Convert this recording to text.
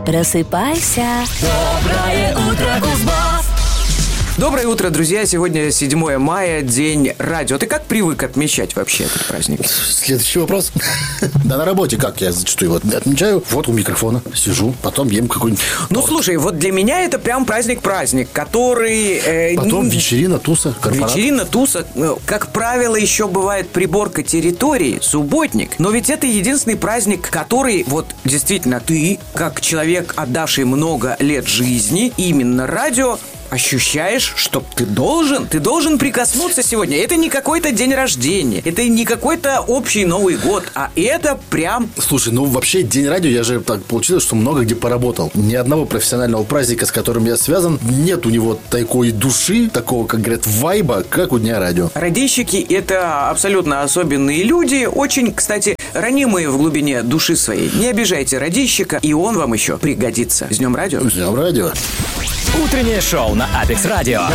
Просыпайся. Доброе утро, Кузбасс! Доброе утро, друзья. Сегодня 7 мая, день радио. Ты как привык отмечать вообще этот праздник? Следующий вопрос. Да на работе как я зачастую вот отмечаю. Вот у микрофона сижу, потом ем какой-нибудь Ну, торт. слушай, вот для меня это прям праздник-праздник, который... Потом вечерина, туса, корпорат. Вечерина, туса. Как правило, еще бывает приборка территории, субботник. Но ведь это единственный праздник, который, вот действительно, ты, как человек, отдавший много лет жизни, именно радио, ощущаешь, что ты должен прикоснуться сегодня. Это не какой-то день рождения, это не какой-то общий Новый год, а это прям... Слушай, ну вообще день радио, я же так получилось, что много где поработал. Ни одного профессионального праздника, с которым я связан, нет у него такой души, такого, как говорят, вайба, как у Дня радио. Радищики – это абсолютно особенные люди, очень, кстати, ранимые в глубине души своей. Не обижайте радищика, и он вам еще пригодится. С Днем радио! С Днем радио! Утреннее шоу на Апекс Радио.